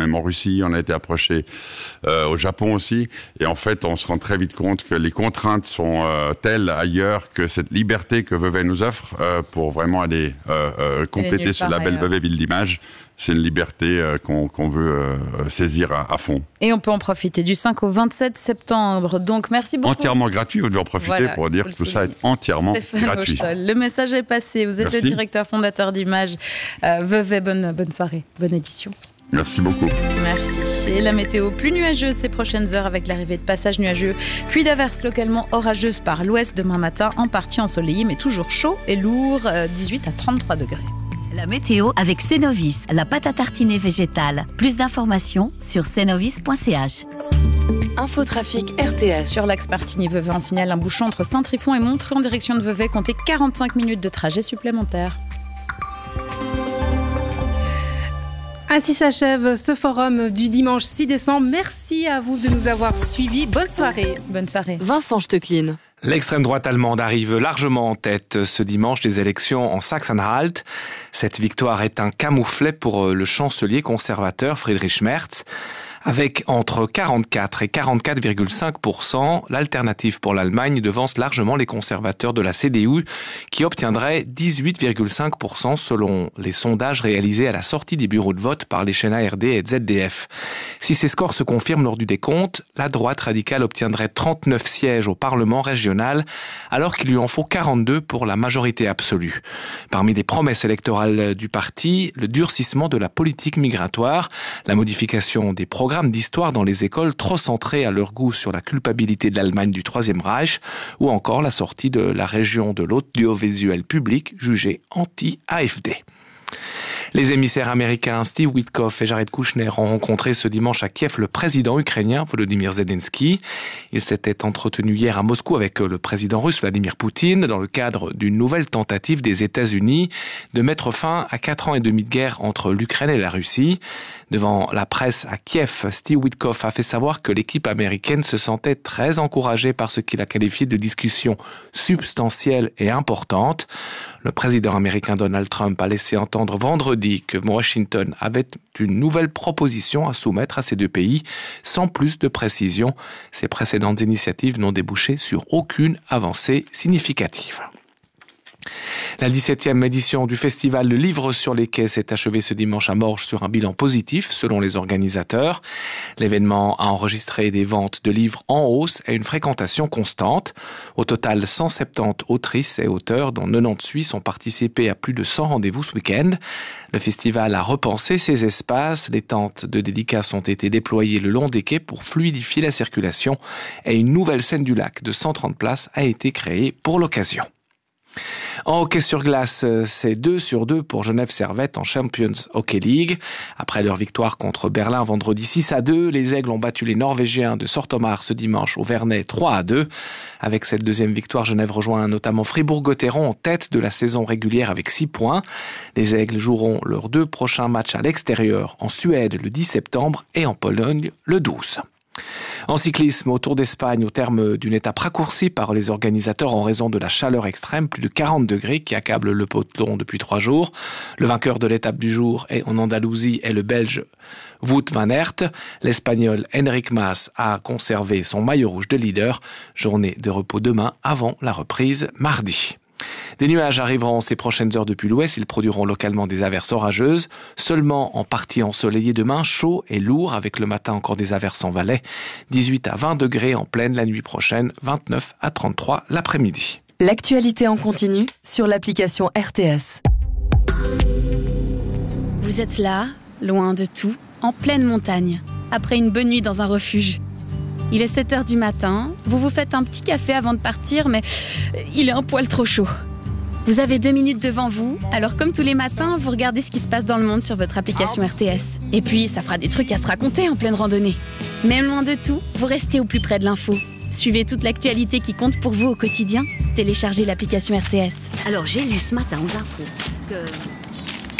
même en Russie, on a été approché au Japon aussi. Et en fait, on se rend très vite compte que les contraintes sont telles ailleurs que cette liberté que Vevey nous offre pour vraiment aller compléter ce label Vevey Ville d'Image, c'est une liberté qu'on veut saisir à fond. Et on peut en profiter du 5 au 27 septembre. Donc, merci beaucoup. Entièrement gratuit, vous devez en profiter pour dire que tout ça est entièrement gratuit. Le message est passé. Vous êtes le directeur fondateur d'Image. Vevey, bonne soirée, bonne édition. Merci beaucoup. Merci. Et la météo plus nuageuse ces prochaines heures avec l'arrivée de passages nuageux, puis d'averses localement orageuses par l'ouest demain matin, en partie ensoleillé, mais toujours chaud et lourd, 18 à 33 degrés. La météo avec Cenovis, la pâte à tartiner végétale. Plus d'informations sur cenovis.ch. Infotrafic RTS. Sur l'axe Martigny-Vevey, on signale un bouchon entre Saint-Trifon et Montreux en direction de Vevey. Comptez 45 minutes de trajet supplémentaire. Ainsi s'achève ce forum du dimanche 6 décembre. Merci à vous de nous avoir suivis. Bonne soirée. Bonne soirée. Vincent Stecklin. L'extrême droite allemande arrive largement en tête ce dimanche des élections en Sachsen-Anhalt. Cette victoire est un camouflet pour le chancelier conservateur Friedrich Merz. Avec entre 44 et 44,5%, l'alternative pour l'Allemagne devance largement les conservateurs de la CDU qui obtiendraient 18,5% selon les sondages réalisés à la sortie des bureaux de vote par les chaînes ARD et ZDF. Si ces scores se confirment lors du décompte, la droite radicale obtiendrait 39 sièges au Parlement régional alors qu'il lui en faut 42 pour la majorité absolue. Parmi les promesses électorales du parti, le durcissement de la politique migratoire, la modification des programmes d'histoire dans les écoles trop centrés à leur goût sur la culpabilité de l'Allemagne du Troisième Reich ou encore la sortie de la région de l'audiovisuel public jugée anti-AfD. Les émissaires américains Steve Witkoff et Jared Kushner ont rencontré ce dimanche à Kiev le président ukrainien Volodymyr Zelensky. Ils s'étaient entretenus hier à Moscou avec le président russe Vladimir Poutine dans le cadre d'une nouvelle tentative des États-Unis de mettre fin à 4 ans et demi de guerre entre l'Ukraine et la Russie. Devant la presse à Kiev, Steve Witkoff a fait savoir que l'équipe américaine se sentait très encouragée par ce qu'il a qualifié de discussions substantielles et importantes. Le président américain Donald Trump a laissé entendre vendredi que Washington avait une nouvelle proposition à soumettre à ces deux pays, sans plus de précision. Ces précédentes initiatives n'ont débouché sur aucune avancée significative. La 17e édition du festival Le Livre sur les quais s'est achevée ce dimanche à Morges sur un bilan positif selon les organisateurs. L'événement a enregistré des ventes de livres en hausse et une fréquentation constante. Au total, 170 autrices et auteurs, dont 98 ont participé à plus de 100 rendez-vous ce week-end. Le festival a repensé ses espaces. Les tentes de dédicaces ont été déployées le long des quais pour fluidifier la circulation et une nouvelle scène du lac de 130 places a été créée pour l'occasion. En hockey sur glace, c'est 2-2 pour Genève Servette en Champions Hockey League. Après leur victoire contre Berlin vendredi 6-2, les Aigles ont battu les Norvégiens de Sortomar ce dimanche au Vernet 3-2. Avec cette deuxième victoire, Genève rejoint notamment Fribourg-Gotteron en tête de la saison régulière avec 6 points. Les Aigles joueront leurs 2 prochains matchs à l'extérieur en Suède le 10 septembre et en Pologne le 12. En cyclisme, au Tour d'Espagne, au terme d'une étape raccourcie par les organisateurs en raison de la chaleur extrême, plus de 40 degrés qui accable le peloton depuis 3 jours. Le vainqueur de l'étape du jour en Andalousie est le Belge Wout van Aert. L'Espagnol Enric Mas a conservé son maillot rouge de leader. Journée de repos demain avant la reprise mardi. Des nuages arriveront ces prochaines heures depuis l'ouest. Ils produiront localement des averses orageuses. Seulement en partie ensoleillé demain, chaud et lourd avec le matin encore des averses en Valais. 18 à 20 degrés en pleine la nuit prochaine, 29 à 33 l'après-midi. L'actualité en continu sur l'application RTS. Vous êtes là, loin de tout, en pleine montagne, après une bonne nuit dans un refuge. Il est 7h du matin, vous vous faites un petit café avant de partir, mais il est un poil trop chaud. Vous avez 2 minutes devant vous, alors comme tous les matins, vous regardez ce qui se passe dans le monde sur votre application RTS. Et puis, ça fera des trucs à se raconter en pleine randonnée. Même loin de tout, vous restez au plus près de l'info. Suivez toute l'actualité qui compte pour vous au quotidien. Téléchargez l'application RTS. Alors, j'ai lu ce matin aux infos que...